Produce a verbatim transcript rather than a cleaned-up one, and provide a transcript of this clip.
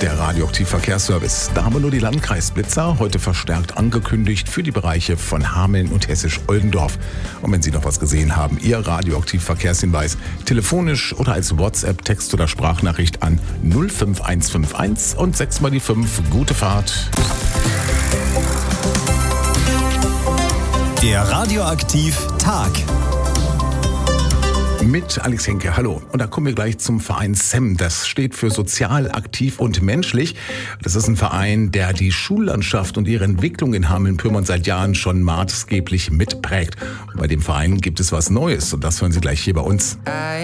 der Radioaktiv Verkehrsservice. Da haben wir nur die Landkreisblitzer, heute verstärkt angekündigt für die Bereiche von Hameln und Hessisch-Oldendorf. Und wenn Sie noch was gesehen haben, Ihr Radioaktiv Verkehrshinweis telefonisch oder als WhatsApp, Text oder Sprachnachricht an null fünf eins fünf eins und sechs mal die fünf. Gute Fahrt. Der Radioaktiv Tag. Mit Alex Henke, hallo. Und da kommen wir gleich zum Verein S E M. Das steht für sozial, aktiv und menschlich. Das ist ein Verein, der die Schullandschaft und ihre Entwicklung in Hameln-Pyrmont seit Jahren schon maßgeblich mitprägt. Und bei dem Verein gibt es was Neues und das hören Sie gleich hier bei uns.